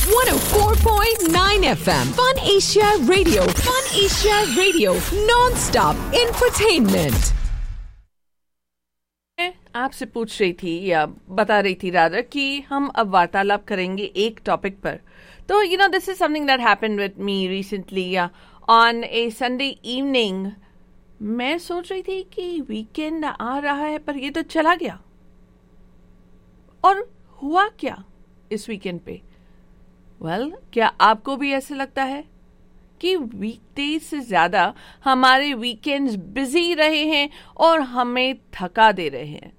104.9 FM. Fun Asia Radio. Fun Asia Radio. Non-stop entertainment. आपसे पूछ रही थी या बता रही थी रादर कि हम अब वार्तालाप करेंगे एक टॉपिक पर. तो this is something that happened with me recently on A Sunday evening. मैं सोच रही थी कि वीकेंड आ रहा है पर ये तो चला गया. और हुआ क्या इस वीकेंड पे? क्या आपको भी ऐसा लगता है कि वीकडेज से ज्यादा हमारे वीकेंड्स बिजी रहे हैं और हमें थका दे रहे हैं?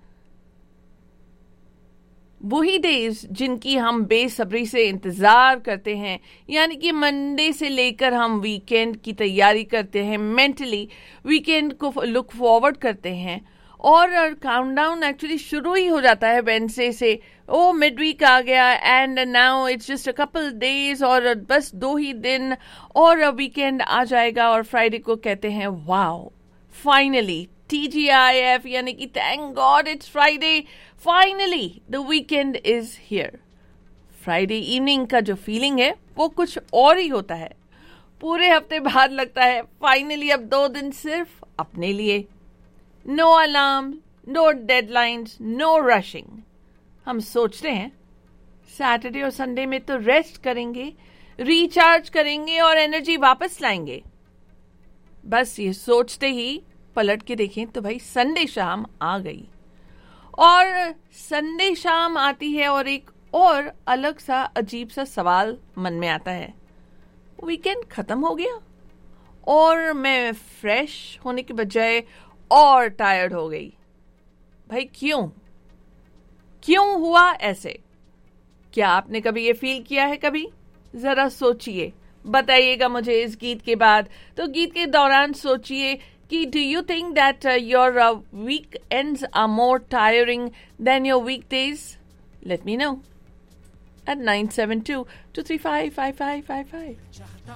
वही डेज जिनकी हम बेसब्री से इंतजार करते हैं, यानी कि मंडे से लेकर हम वीकेंड की तैयारी करते हैं, मेंटली वीकेंड को लुक फॉरवर्ड करते हैं. और काउंटडाउन एक्चुअली शुरू ही हो जाता है वेडनेसडे से. मिड वीक आ गया and now it's just a couple days, और बस 2 ही दिन और वीकेंड आ जाएगा. और फ्राइडे को कहते हैं वाओ, फाइनली TGIF, यानी कि thank God it's Friday, finally the weekend is here. Friday evening का जो फीलिंग है वो कुछ और ही होता है. पूरे हफ्ते बाद लगता है फाइनली अब 2 दिन सिर्फ अपने लिए. No alarm, no deadlines, no rushing. हम सोचते हैं सैटरडे और संडे में तो रेस्ट करेंगे, रिचार्ज करेंगे और एनर्जी वापस लाएंगे. बस ये सोचते ही पलट के देखें तो भाई संडे शाम आ गई. और संडे शाम आती है और एक और अलग सा अजीब सा सवाल मन में आता है. वीकेंड खत्म हो गया और मैं फ्रेश होने के बजाय और टायर्ड हो गई. भाई क्यों हुआ ऐसे? क्या आपने कभी ये फील किया है? कभी जरा सोचिए, बताइएगा मुझे इस गीत के बाद. तो गीत के दौरान सोचिए कि do you think that your weekends are more tiring than your weekdays? Let me know at 972-235-5555.